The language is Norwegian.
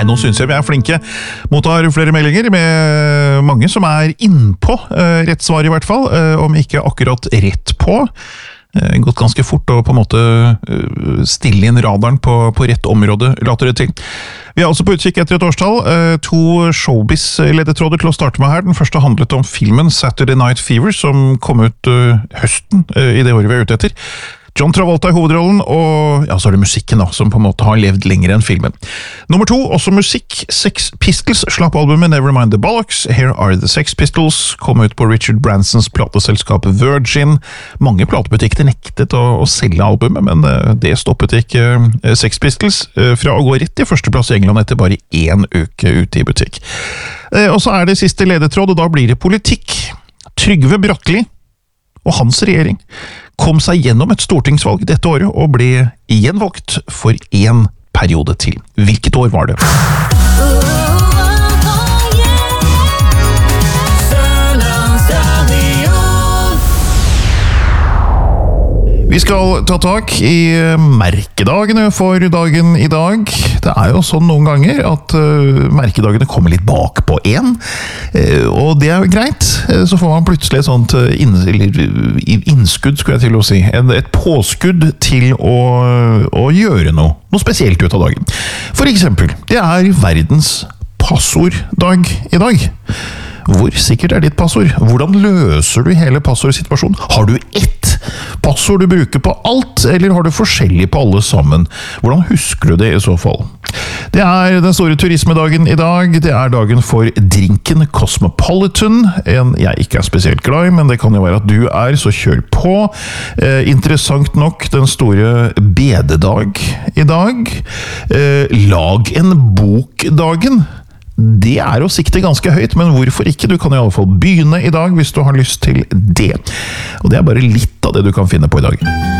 nå synes jeg vi er flinke. Mottar flere meldinger med mange som er innpå rett svar i hvert fall, om ikke akkurat rett på. Gått ganske fort og på en måte stille inn radaren på rett område, later det til. Vi er altså på utkikk etter et årstall. 2 showbiz-ledetråder til å starte med her. Den første handlet om filmen Saturday Night Fever, som kom ut høsten i det året vi er ute etter. John Travolta i hovedrollen, og ja, så er det musikken da, som på en måte har levd lenger enn filmen. Nummer 2, også musikk. Sex Pistols slapp albumet Nevermind the Bollocks. Here Are the Sex Pistols kom ut på Richard Bransons plateselskap Virgin. Mange platebutikker nektet å selge albumet, men det stoppet ikke Sex Pistols fra å gå rett i førsteplass i England etter bare 1 uke ute i butikk. Og så er det siste ledetråd, og da blir det politikk. Trygve Bratteli og hans regjering kom seg gjennom et stortingsvalg dette året og ble gjenvalgt for 1 periode til. Hvilket år var det? Vi skal ta tak i merkedagene for dagen i dag. Det er jo sånn noen ganger at merkedagene kommer litt bak på en, og det er jo greit. Så får man plutselig et sånt innskudd, skulle jeg til å si. Et påskudd til å gjøre noe spesielt ut av dagen. For eksempel, det er verdens passorddag i dag. Hvor sikkert er ditt passord? Hvordan løser du hele passordsituasjonen? Har du ett passord du bruker på alt, eller har du forskjellig på alle sammen? Hvordan husker du det i så fall? Det er den store turismedagen i dag. Det er dagen for drinken Cosmopolitan. En jeg ikke er spesielt glad i, men det kan jo være at du er, så kjør på. Interessant nok, den store bededag i dag. Lag en bok-dagen. Det er å sikte ganske høyt, men hvorfor ikke? Du kan i alle fall begynne i dag hvis du har lyst til det. Og det er bare litt av det du kan finne på i dag.